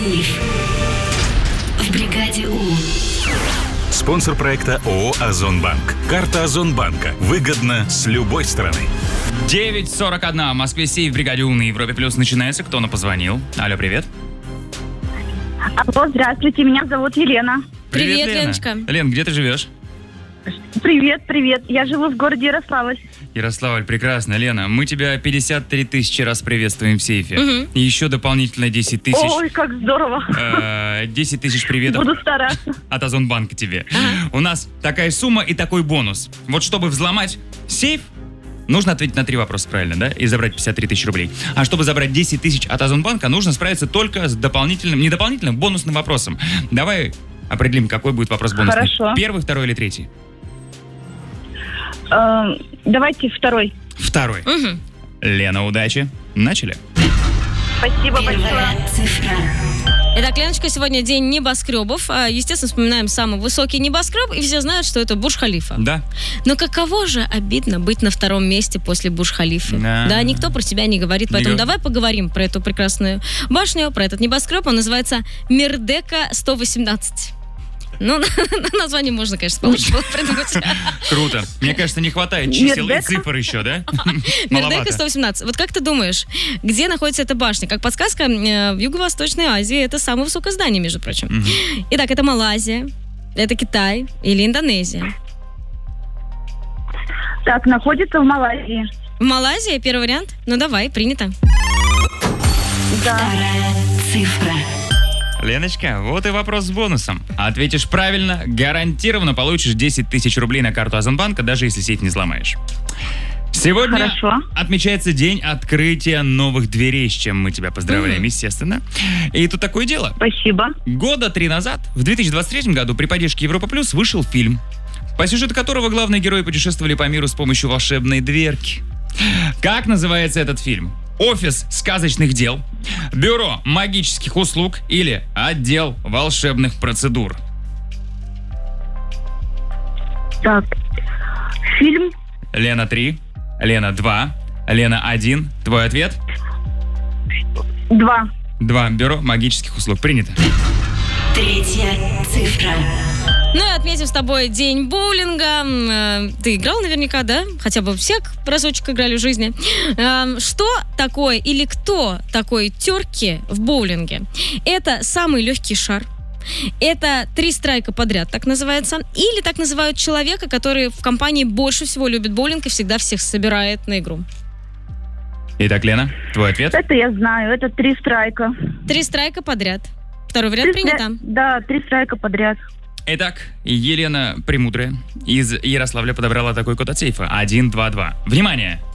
Сейф в бригаде У. Спонсор проекта ООО «Озонбанк». Карта Озонбанка. Выгодно с любой стороны. 9:41. В Москве сейф в бригаде У на Европе Плюс начинается. Кто нам позвонил? Алло, привет. Алло, здравствуйте, меня зовут Елена. Привет, Лена. Леночка. Лен, где ты живешь? Привет. Я живу в городе Ярославль. Ярославль, прекрасно. Лена, мы тебя 53 тысячи раз приветствуем в сейфе. И еще дополнительно 10 тысяч. Ой, как здорово. 10 тысяч приветов Буду стараться. от Озонбанка тебе. У нас такая сумма и такой бонус. Вот чтобы взломать сейф, нужно ответить на 3 вопроса правильно, да? И забрать 53 тысячи рублей. А чтобы забрать 10 тысяч от Озонбанка, нужно справиться только с бонусным вопросом. Давай определим, какой будет вопрос бонусный. Хорошо. Первый, второй или третий? Давайте второй. Второй. Лена, удачи. Начали. Спасибо большое. Первая цифра. Итак, Леночка, сегодня день небоскребов. Естественно, вспоминаем самый высокий небоскреб, и все знают, что это Бурдж-Халифа. Да. Но каково же обидно быть на втором месте после Бурдж-Халифы. Да. Никто про тебя не говорит. Поэтому давай поговорим про эту прекрасную башню, про этот небоскреб. Он называется Мирдека 118. Ну, название можно, конечно, получше было придумать. Круто. Мне кажется, не хватает чисел и Мирдека? цифр еще, да? Мирдека Маловато. 118. Вот как ты думаешь, где находится эта башня? Как подсказка, в Юго-Восточной Азии это самое высокое здание, между прочим. Итак, это Малайзия, это Китай или Индонезия? Так, находится в Малайзии. Малайзия, первый вариант? Ну давай, принято. Да. Вторая цифра. Леночка, вот и вопрос с бонусом. Ответишь правильно, гарантированно получишь 10 тысяч рублей на карту Озонбанка, даже если сейф не взломаешь. Сегодня Хорошо. отмечается день открытия новых дверей, с чем мы тебя поздравляем, естественно. И тут такое дело. Спасибо. Года 3 назад, в 2023 году, при поддержке Европа Плюс вышел фильм, по сюжету которого главные герои путешествовали по миру с помощью волшебной дверки. Как называется этот фильм? Офис сказочных дел, бюро магических услуг или отдел волшебных процедур? Так, фильм Лена 3, Лена 2, Лена 1. Твой ответ? 2. 2. Бюро магических услуг. Принято. Третья цифра. Ну и отметим с тобой день боулинга. Ты играл наверняка, да? Хотя бы все разочек играли в жизни. Что такое или кто такой терки в боулинге? Это самый легкий шар. Это 3 страйка подряд, так называется. Или так называют человека, который в компании больше всего любит боулинг и всегда всех собирает на игру. Итак, Лена, твой ответ? Это я знаю, это 3 страйка. 3 страйка подряд. Второй вариант принято. Да, 3 страйка подряд. Итак, Елена Премудрая из Ярославля подобрала такой код от сейфа. 122. Внимание!